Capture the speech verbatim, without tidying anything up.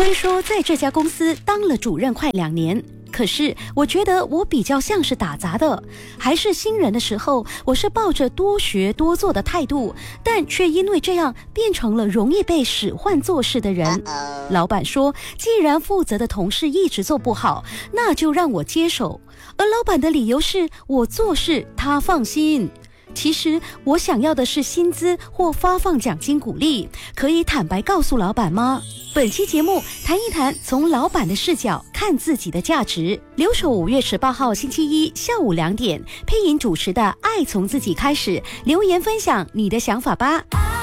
虽说在这家公司当了主任快两年，可是我觉得我比较像是打杂的，还是新人的时候，我是抱着多学多做的态度，但却因为这样变成了容易被使唤做事的人。老板说，既然负责的同事一直做不好，那就让我接手。而老板的理由是我做事他放心。其实我想要的是薪资或发放奖金鼓励，可以坦白告诉老板吗？本期节目谈一谈从老板的视角看自己的价值。留守五月十八号星期一下午两点，配音主持的《爱从自己开始》，留言分享你的想法吧。